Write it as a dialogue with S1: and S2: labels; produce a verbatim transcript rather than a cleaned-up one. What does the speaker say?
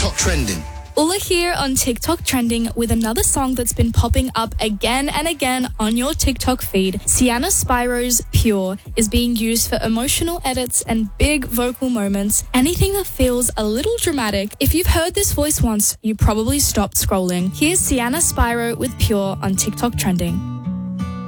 S1: TikTok trending.
S2: Ula here on TikTok trending with another song that's been popping up again and again on your TikTok feed. Sienna Spiro's Pure is being used for emotional edits and big vocal moments, anything that feels a little dramatic. If you've heard this voice once, you probably stopped scrolling. Here's Sienna Spiro with Pure on TikTok trending.